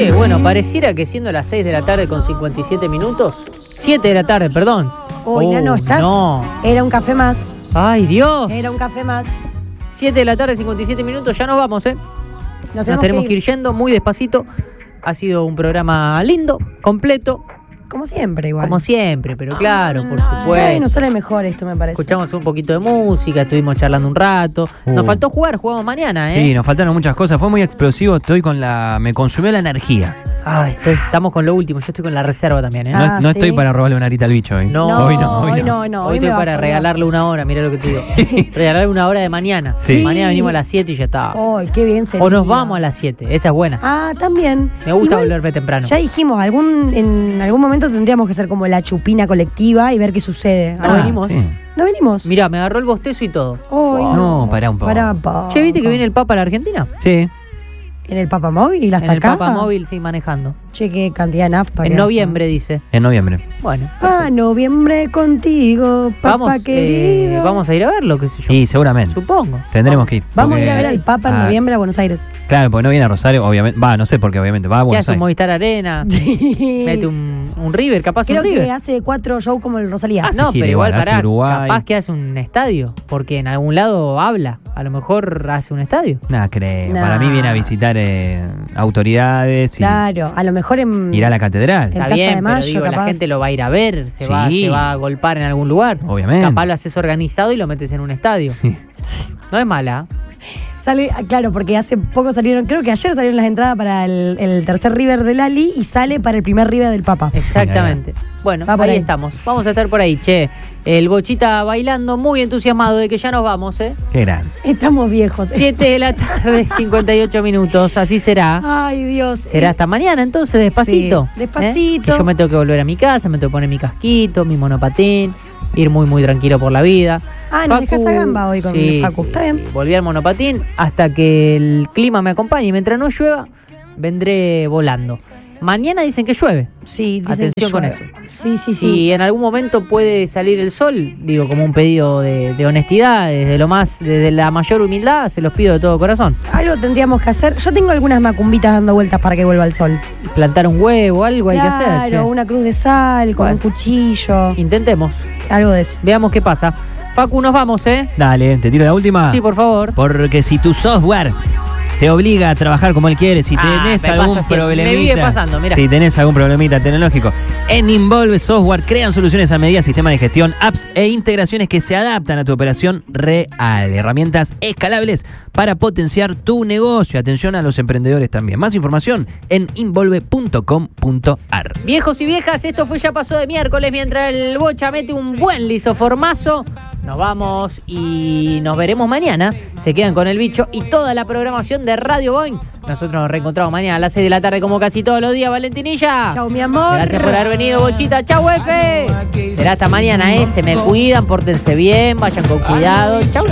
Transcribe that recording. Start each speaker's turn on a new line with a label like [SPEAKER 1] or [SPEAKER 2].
[SPEAKER 1] Che, bueno, pareciera que siendo las 6 de la tarde con 57 minutos, 7 de la tarde, perdón.
[SPEAKER 2] Uy, Nano, ¿estás?
[SPEAKER 1] No.
[SPEAKER 2] Era un café más.
[SPEAKER 1] ¡Ay, Dios!
[SPEAKER 2] Era un café más.
[SPEAKER 1] 7 de la tarde, 57 minutos, ya nos vamos, ¿eh? Nos tenemos que ir yendo muy despacito. Ha sido un programa lindo, completo.
[SPEAKER 2] Como siempre, igual.
[SPEAKER 1] Como siempre, pero claro, por supuesto.
[SPEAKER 2] Ay, nos sale mejor esto, me parece.
[SPEAKER 1] Escuchamos un poquito de música, estuvimos charlando un rato. Nos faltó jugar, jugamos mañana, ¿eh?
[SPEAKER 3] Sí, nos faltaron muchas cosas. Fue muy explosivo. Me consumió la energía.
[SPEAKER 1] Ay, estamos con lo último. Yo estoy con la reserva también, ¿eh?
[SPEAKER 3] No estoy para robarle una arita al bicho hoy.
[SPEAKER 1] No,
[SPEAKER 3] hoy no.
[SPEAKER 1] Hoy estoy para regalarle una hora, mirá lo que te digo. Regalarle una hora de mañana.
[SPEAKER 3] Sí.
[SPEAKER 1] Mañana venimos a las 7 y ya está.
[SPEAKER 2] Ay, qué bien sería.
[SPEAKER 1] O nos vamos a las 7, esa es buena.
[SPEAKER 2] Ah, también.
[SPEAKER 1] Me gusta
[SPEAKER 2] Igual,
[SPEAKER 1] volverme temprano.
[SPEAKER 2] Ya dijimos, en algún momento tendríamos que ser como la chupina colectiva y ver qué sucede.
[SPEAKER 1] ¿No venimos?
[SPEAKER 3] Sí.
[SPEAKER 2] ¿No venimos?
[SPEAKER 1] Mirá, me agarró el bostezo y todo.
[SPEAKER 2] Ay,
[SPEAKER 3] No, pará un poco.
[SPEAKER 1] Che, ¿viste que viene el Papa a la Argentina?
[SPEAKER 3] Sí.
[SPEAKER 2] ¿En el Papa Móvil? ¿Hasta
[SPEAKER 1] En el
[SPEAKER 2] acá?
[SPEAKER 1] Papa Móvil, sí, manejando.
[SPEAKER 2] Che, qué cantidad de nafta.
[SPEAKER 1] En noviembre, dice.
[SPEAKER 3] En noviembre.
[SPEAKER 1] Bueno.
[SPEAKER 2] Ah, noviembre contigo, papá querido.
[SPEAKER 1] Vamos a ir a verlo, qué sé yo.
[SPEAKER 3] Sí, seguramente.
[SPEAKER 1] Supongo.
[SPEAKER 3] Tendremos que ir.
[SPEAKER 2] Vamos a ir a ver al Papa en noviembre a Buenos Aires.
[SPEAKER 3] Claro, porque no viene a Rosario, obviamente. No sé por qué, obviamente. Va a
[SPEAKER 1] ¿Qué
[SPEAKER 3] Buenos
[SPEAKER 1] hace un
[SPEAKER 3] Aires.
[SPEAKER 1] Movistar Arena? Mete un River, capaz
[SPEAKER 2] Creo
[SPEAKER 1] un River.
[SPEAKER 2] que hace 4 shows como el Rosalía.
[SPEAKER 1] No,
[SPEAKER 3] gira
[SPEAKER 1] pero igual
[SPEAKER 3] igual, hace
[SPEAKER 1] pará,
[SPEAKER 3] Uruguay.
[SPEAKER 1] capaz que hace un estadio, porque en algún lado habla, a lo mejor hace un estadio.
[SPEAKER 3] Nada, creo.
[SPEAKER 2] Nah.
[SPEAKER 3] Para mí viene a visitar autoridades y
[SPEAKER 2] Claro, a lo mejor
[SPEAKER 3] irá a la catedral.
[SPEAKER 2] En
[SPEAKER 1] Está
[SPEAKER 2] Plaza
[SPEAKER 1] bien,
[SPEAKER 2] de Mayo,
[SPEAKER 1] pero digo, la
[SPEAKER 2] capaz.
[SPEAKER 1] gente lo va a ir a ver, se va a golpar en algún lugar.
[SPEAKER 3] Obviamente.
[SPEAKER 1] Capaz lo haces organizado y lo metes en un estadio.
[SPEAKER 3] Sí.
[SPEAKER 1] No es mala.
[SPEAKER 2] sale, claro, porque hace poco salieron, creo que ayer salieron las entradas para el tercer River del Ali y sale para el primer River del Papa.
[SPEAKER 1] Exactamente. Bueno,
[SPEAKER 2] Va por
[SPEAKER 1] ahí
[SPEAKER 2] ahí.
[SPEAKER 1] estamos. Vamos a estar por ahí, che. El Bochita bailando, muy entusiasmado de que ya nos vamos, ¿eh?
[SPEAKER 3] Qué grande.
[SPEAKER 2] Estamos viejos.
[SPEAKER 1] 7 de la tarde, 58 minutos, así será.
[SPEAKER 2] Ay, Dios.
[SPEAKER 1] Será hasta mañana, entonces, despacito.
[SPEAKER 2] Sí, despacito.
[SPEAKER 1] Que yo me tengo que volver a mi casa, me tengo que poner mi casquito, mi monopatín, ir muy, muy tranquilo por la vida.
[SPEAKER 2] Ah, nos dejás a gamba hoy con el Facu. Está bien.
[SPEAKER 1] Volví al monopatín hasta que el clima me acompañe y mientras no llueva, vendré volando. Mañana dicen que llueve.
[SPEAKER 2] Sí, dicen
[SPEAKER 1] Atención
[SPEAKER 2] que
[SPEAKER 1] con
[SPEAKER 2] llueve.
[SPEAKER 1] eso.
[SPEAKER 2] Sí.
[SPEAKER 1] Si en algún momento puede salir el sol, digo, como un pedido de honestidad, desde la mayor humildad, se los pido de todo corazón.
[SPEAKER 2] Algo tendríamos que hacer. Yo tengo algunas macumbitas dando vueltas para que vuelva el sol.
[SPEAKER 1] Plantar un huevo, algo hay que hacer. Che.
[SPEAKER 2] Claro, una cruz de sal con
[SPEAKER 1] Bueno.
[SPEAKER 2] un cuchillo.
[SPEAKER 1] Intentemos,
[SPEAKER 2] Algo de eso.
[SPEAKER 1] veamos qué pasa. Facu, nos vamos, ¿eh?
[SPEAKER 3] Dale, te tiro la última.
[SPEAKER 1] Sí, por favor.
[SPEAKER 3] Porque si tu software te obliga a trabajar como él quiere, si tenés
[SPEAKER 1] me
[SPEAKER 3] algún
[SPEAKER 1] pasa siempre.
[SPEAKER 3] problemita,
[SPEAKER 1] Me vive pasando, mirá.
[SPEAKER 3] si tenés algún problemita tecnológico, en Involve Software crean soluciones a medida, sistemas de gestión, apps e integraciones que se adaptan a tu operación real, herramientas escalables para potenciar tu negocio. Atención a los emprendedores también. Más información en involve.com.ar.
[SPEAKER 1] Viejos y viejas, esto fue Ya Pasó de miércoles, mientras el Bocha mete un buen lisoformazo. Nos vamos y nos veremos mañana. Se quedan con el bicho y toda la programación de Radio Boing. Nosotros nos reencontramos mañana a las 6 de la tarde como casi todos los días, Valentinilla.
[SPEAKER 2] Chau, mi amor.
[SPEAKER 1] Gracias por haber venido, Bochita. Chau, F. Será hasta mañana, Se me cuidan, pórtense bien, vayan con cuidado. Chau.